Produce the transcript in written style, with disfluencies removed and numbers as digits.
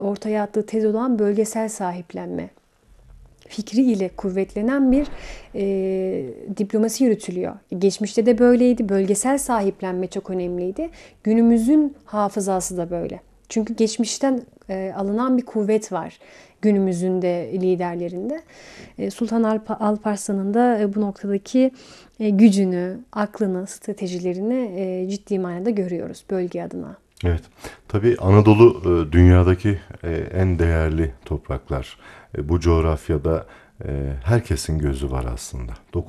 ortaya attığı tez olan bölgesel sahiplenme fikri ile kuvvetlenen bir diplomasi yürütülüyor. Geçmişte de böyleydi. Bölgesel sahiplenme çok önemliydi. Günümüzün hafızası da böyle. Çünkü geçmişten alınan bir kuvvet var günümüzün de liderlerinde. Sultan Alparslan'ın da bu noktadaki gücünü, aklını, stratejilerini ciddi manada görüyoruz bölge adına. Evet. Tabii Anadolu dünyadaki en değerli topraklar. Bu coğrafyada herkesin gözü var aslında.